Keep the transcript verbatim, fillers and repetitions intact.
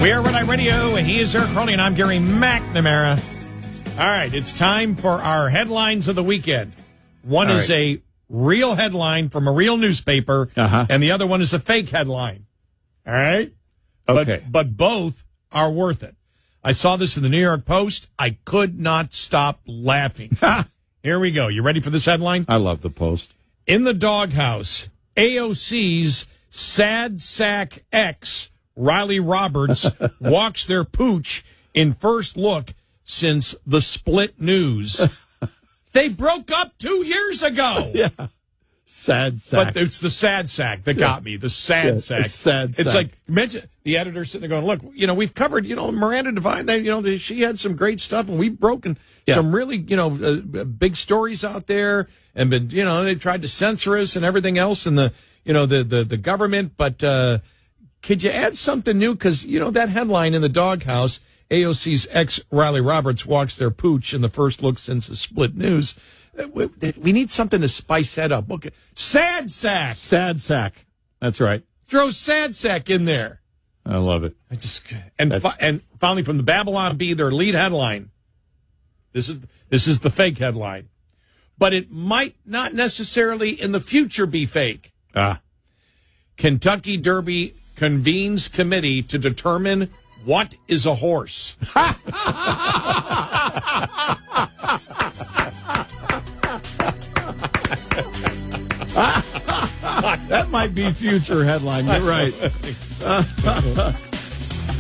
We are Red Eye Radio. He is Eric Crowley, and I'm Gary McNamara. All right, it's time for our headlines of the weekend. One All is right. a real headline from a real newspaper, Uh-huh. and the other one is a fake headline. All right? Okay. But, but both are worth it. I saw this in the New York Post. I could not stop laughing. Here we go. You ready for this headline? I love the Post. In the doghouse, A O C's sad sack ex, Riley Roberts, walks their pooch in first look since the split news. They broke up two years ago. Yeah. Sad sack. But it's the sad sack that got me. The sad Yeah, sack. the sad It's sack. like, mention the editor sitting there going, look, you know, we've covered, you know, Miranda Devine, they, you know, she had some great stuff, and we've broken Yeah. some really, you know, uh, big stories out there, and been, you know, they tried to censor us and everything else, and the, you know, the, the, the government, but uh, could you add something new? Because, you know, that headline in the doghouse, A O C's ex Riley Roberts walks their pooch in the first look since the split news. We, we need something to spice that up. Okay. Sad sack. Sad sack. That's right. Throw sad sack in there. I love it. I just and That's- fi- and finally from the Babylon Bee, their lead headline. This is this is the fake headline, but it might not necessarily in the future be fake. Ah. Kentucky Derby convenes committee to determine what is a horse. That might be future headline. You're right.